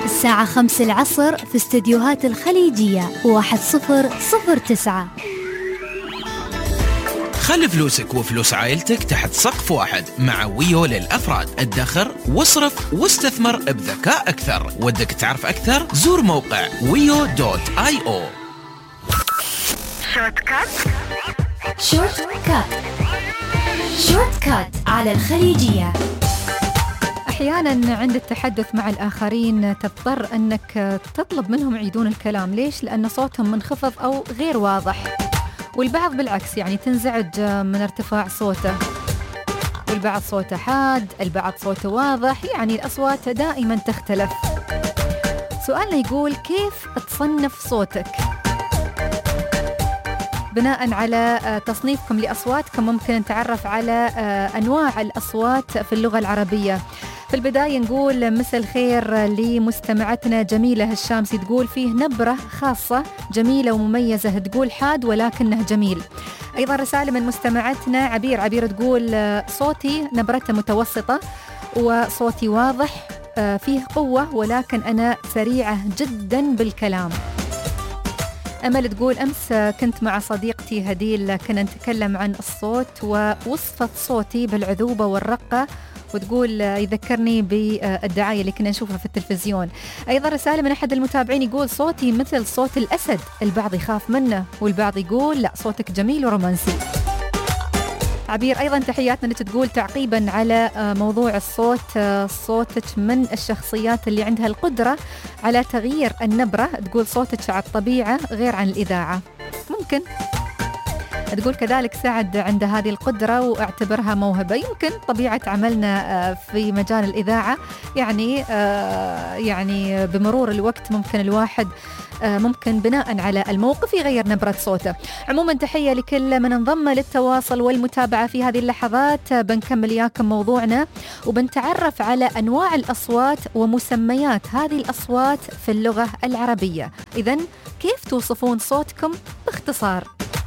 الساعة 5 العصر في استديوهات الخليجية 1009. خلي فلوسك وفلوس عائلتك تحت سقف واحد مع ويو للأفراد. ادخر واصرف واستثمر بذكاء أكثر. ودك تعرف أكثر؟ زور موقع wiyo.io. شورت كات على الخليجية. أحياناً عند التحدث مع الآخرين تضطر أنك تطلب منهم يعيدون الكلام. ليش؟ لأن صوتهم منخفض أو غير واضح. والبعض بالعكس يعني تنزعج من ارتفاع صوته، والبعض صوته حاد، البعض صوته واضح، يعني الأصوات دائماً تختلف. سؤالنا يقول كيف تصنف صوتك؟ بناء على تصنيفكم لأصواتكم ممكن نتعرف على أنواع الأصوات في اللغة العربية. في البداية نقول مساء الخير لمستمعتنا جميلة هشامسي، تقول فيه نبرة خاصة جميلة ومميزة، تقول حاد ولكنه جميل. أيضا رسالة من مستمعتنا عبير تقول صوتي نبرته متوسطة وصوتي واضح، فيه قوة ولكن أنا سريعة جدا بالكلام. أمل تقول أمس كنت مع صديقتي هديل، كنا نتكلم عن الصوت ووصفت صوتي بالعذوبة والرقة، وتقول يذكرني بالدعاية اللي كنا نشوفها في التلفزيون. أيضا رسالة من أحد المتابعين يقول صوتي مثل صوت الأسد، البعض يخاف منه والبعض يقول لا صوتك جميل ورومانسي. عبير أيضا تحياتنا اللي تقول تعقيبا على موضوع الصوت، صوتك من الشخصيات اللي عندها القدرة على تغيير النبرة، تقول صوتك على الطبيعة غير عن الإذاعة. ممكن تقول كذلك سعد عند هذه القدرة واعتبرها موهبة، يمكن طبيعة عملنا في مجال الإذاعة يعني بمرور الوقت ممكن الواحد ممكن بناء على الموقف يغير نبرة صوته. عموما تحية لكل من انضم للتواصل والمتابعة في هذه اللحظات. بنكمل إياكم موضوعنا وبنتعرف على أنواع الأصوات ومسميات هذه الأصوات في اللغة العربية. إذن كيف توصفون صوتكم باختصار؟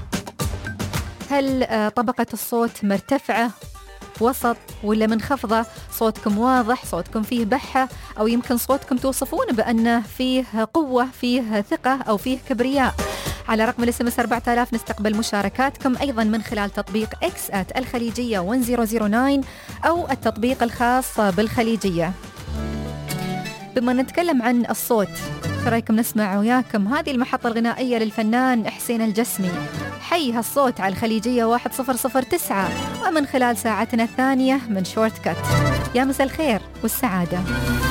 هل طبقة الصوت مرتفعة، وسط، ولا منخفضة؟ صوتكم واضح، صوتكم فيه بحة، أو يمكن صوتكم توصفونه بأنه فيه قوة، فيه ثقة، أو فيه كبرياء؟ على رقم الSMS 4000 نستقبل مشاركاتكم أيضا من خلال تطبيق @الخليجية 1009 أو التطبيق الخاص بالخليجية. بما نتكلم عن الصوت، شو رايكم نسمع وياكم هذه المحطة الغنائية للفنان حسين الجسمي، حي هالصوت على الخليجية 1009، ومن خلال ساعتنا الثانية من شورت كات. يا مساء الخير والسعادة.